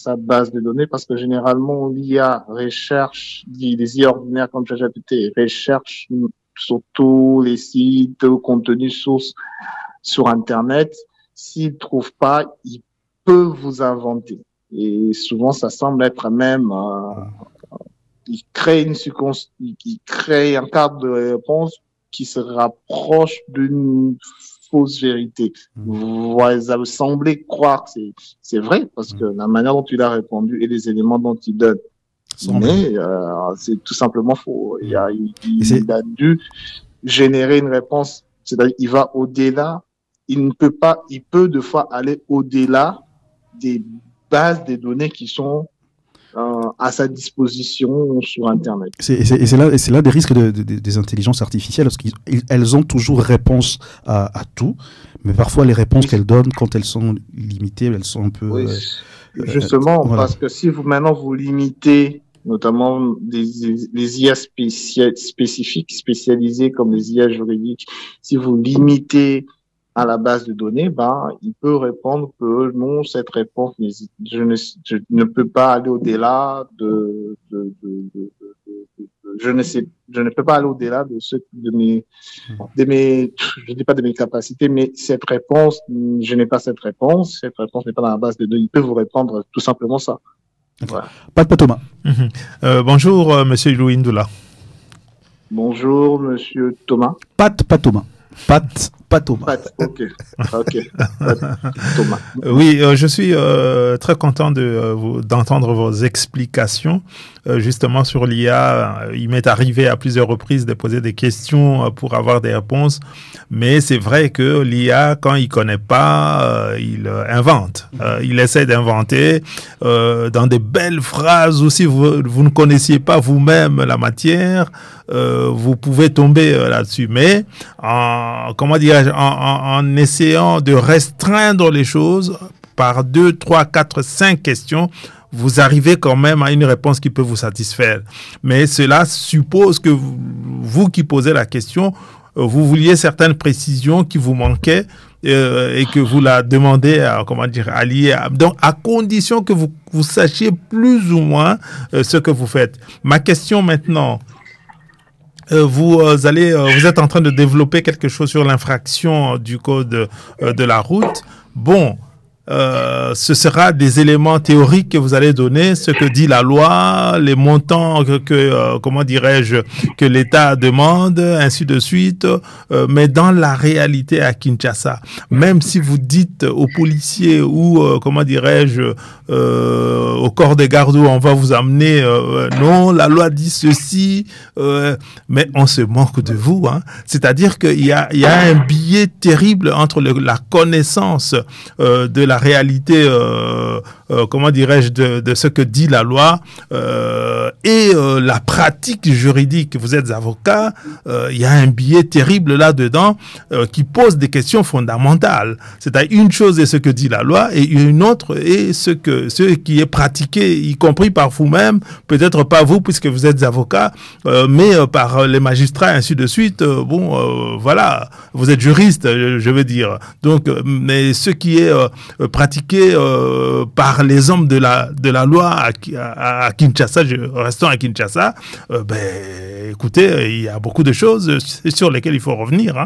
sa base de données parce que généralement, l'IA recherche, les IA ordinaires comme ChatGPT recherchent sur tous les sites, contenus sources sur Internet. S'il ne trouve pas, il peut vous inventer. Et souvent, ça semble être même, il crée il crée un cadre de réponse qui se rapproche d'une fausse vérité. Vous avez semblé croire que c'est vrai parce que la manière dont il a répondu et les éléments dont il donne. Mais c'est tout simplement faux. Il a dû générer une réponse, c'est-à-dire il va au-delà. Il peut de fois aller au-delà des bases des données qui sont à sa disposition sur Internet. C'est là des risques des intelligences artificielles, parce qu'elles ont toujours réponse à tout, mais parfois les réponses qu'elles donnent, quand elles sont limitées, elles sont un peu... Oui, justement, voilà. Parce que si maintenant vous limitez notamment les IA spécifiques, spécialisées comme les IA juridiques, si vous limitez à la base de données, il peut répondre que non, cette réponse, je ne peux pas aller au-delà je ne peux pas aller au-delà de mes, je dis pas de mes capacités, mais cette réponse, je n'ai pas cette réponse n'est pas dans la base de données. Il peut vous répondre tout simplement ça. Okay. Voilà. Pas Thomas. Bonjour, monsieur Louis Ndoula. Bonjour, monsieur Thomas. Pas Thomas. Pas Thomas. Ok. Thomas. Oui, je suis très content d'entendre vos explications justement sur l'IA. Il m'est arrivé à plusieurs reprises de poser des questions pour avoir des réponses, mais c'est vrai que l'IA, quand il connaît pas, il invente. Il essaie d'inventer dans des belles phrases, ou si vous ne connaissiez pas vous-même la matière, vous pouvez tomber là-dessus. Mais en essayant de restreindre les choses par 2, 3, 4, 5 questions, vous arrivez quand même à une réponse qui peut vous satisfaire. Mais cela suppose que vous qui posez la question, vous vouliez certaines précisions qui vous manquaient et que vous la demandez à l'IA. Donc, à condition que vous sachiez plus ou moins ce que vous faites. Ma question maintenant... Vous êtes en train de développer quelque chose sur l'infraction du code de la route. Bon, ce sera des éléments théoriques que vous allez donner, ce que dit la loi, les montants que l'État demande, ainsi de suite. Mais dans la réalité à Kinshasa, même si vous dites aux policiers ou au corps des gardes où on va vous amener, non, la loi dit ceci, mais on se moque de vous. C'est-à-dire qu'il y a un biais terrible entre la connaissance de la réalité, de ce que dit la loi et la pratique juridique. Vous êtes avocat, il y a un biais terrible là-dedans qui pose des questions fondamentales. C'est-à-dire une chose est ce que dit la loi et une autre est ce qui est pratiqué, y compris par vous-même, peut-être pas vous puisque vous êtes avocat, mais par les magistrats, ainsi de suite. Voilà, vous êtes juriste, je veux dire. Donc, mais ce qui est pratiqué par les hommes de la loi à Kinshasa, restons à Kinshasa, écoutez, il y a beaucoup de choses sur lesquelles il faut revenir.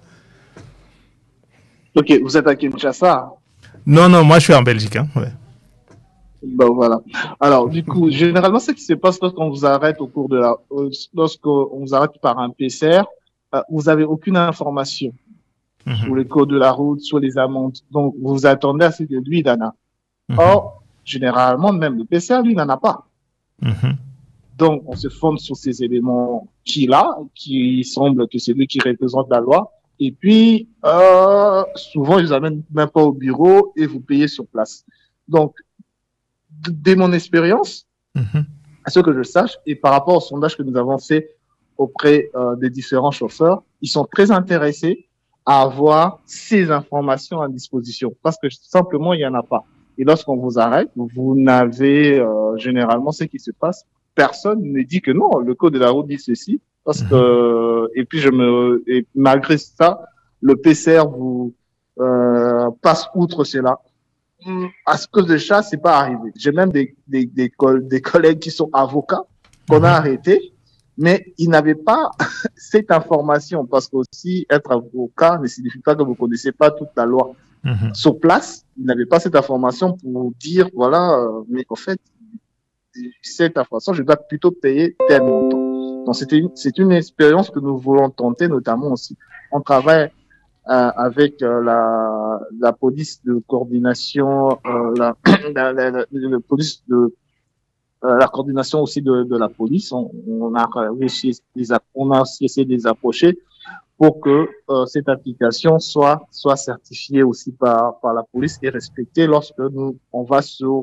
Ok, vous êtes à Kinshasa? Non, moi je suis en Belgique. Ouais. Voilà. Alors, du coup, généralement, ce qui se passe lorsqu'on vous arrête lorsqu'on vous arrête par un PCR, vous avez aucune information sur les codes de la route, sur les amendes. Donc, vous vous attendez à ce que lui, il en a. Or, généralement, même le PCR, lui, n'en a pas. Donc, on se fonde sur ces éléments qu'il a, qui semble que c'est lui qui représente la loi. Et puis, souvent, ils amènent même pas au bureau et vous payez sur place. Donc, dès mon expérience, à ce que je sache, et par rapport au sondage que nous avons fait auprès des différents chauffeurs, ils sont très intéressés à avoir ces informations à disposition parce que simplement, il n'y en a pas. Et lorsqu'on vous arrête, vous n'avez généralement ce qui se passe. Personne ne dit que non, le code de la route dit ceci parce que et malgré ça, le PCR vous passe outre cela. à ce cause de ça, c'est pas arrivé. J'ai même des collègues qui sont avocats qu'on a arrêtés, mais ils n'avaient pas cette information parce qu'aussi être avocat ne signifie pas que vous connaissez pas toute la loi. Sur place, ils n'avaient pas cette information pour dire voilà, mais en fait, cette information, je dois plutôt payer tel montant. Donc c'est une expérience que nous voulons tenter, notamment aussi. On travaille avec la police de coordination, la police de la coordination aussi de la police. On a réussi, on a aussi essayé de les approcher pour que cette application soit certifiée aussi par la police et respectée lorsque on va sur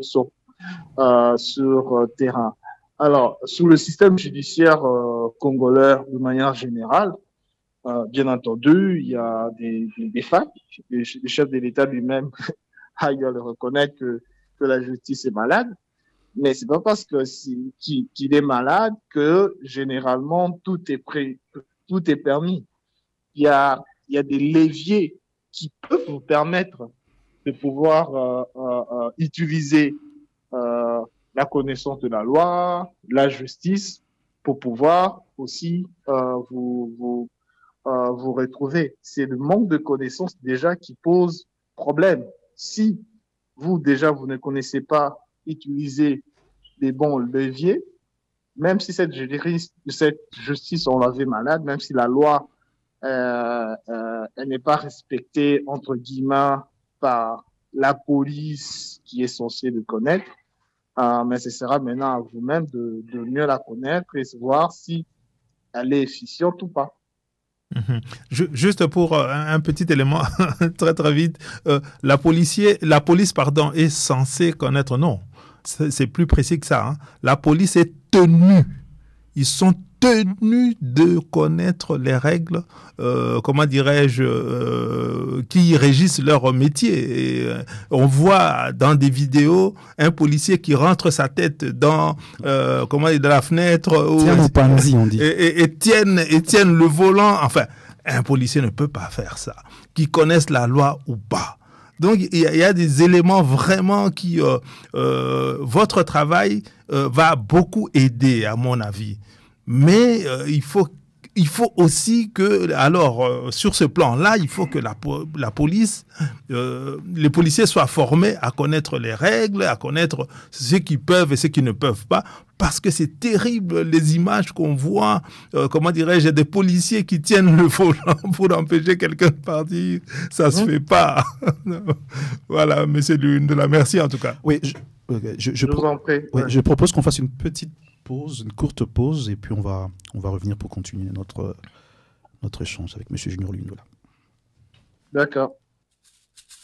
terrain. Alors, sous le système judiciaire congolais de manière générale, bien entendu, il y a des failles. Le chef de l'État lui-même a eu à le reconnaître que la justice est malade. Mais c'est pas parce que qu'il est malade que généralement tout est permis. Il y a des leviers qui peuvent vous permettre de pouvoir utiliser la connaissance de la loi, la justice, pour pouvoir aussi vous retrouver. C'est le manque de connaissances déjà qui pose problème. Si vous ne connaissez pas utiliser les bons leviers, même si cette justice on l'avait malade, même si la loi elle n'est pas respectée entre guillemets par la police qui est censée le connaître, mais ce sera maintenant à vous-même de mieux la connaître et voir si elle est efficiente ou pas. Juste pour un petit élément, très très vite, la police est censée connaître, non, c'est plus précis que ça. Hein. La police est tenue, ils sont tenus de connaître les règles, qui régissent leur métier. Et, on voit dans des vidéos un policier qui rentre sa tête dans la fenêtre et tiennent le volant. Enfin, un policier ne peut pas faire ça. Qu'ils connaissent la loi ou pas. Donc, il y a des éléments vraiment qui... votre travail va beaucoup aider, à mon avis. Mais il faut aussi que, sur ce plan-là, il faut que la police, les policiers soient formés à connaître les règles, à connaître ce qu'ils peuvent et ce qu'ils ne peuvent pas, parce que c'est terrible les images qu'on voit, des policiers qui tiennent le volant pour empêcher quelqu'un de partir, ça se fait pas. Voilà, monsieur Lundela, merci en tout cas. Oui, je vous en prie. Ouais. Je propose qu'on fasse une courte pause, et puis on va revenir pour continuer notre échange avec monsieur Junior Lundela. D'accord.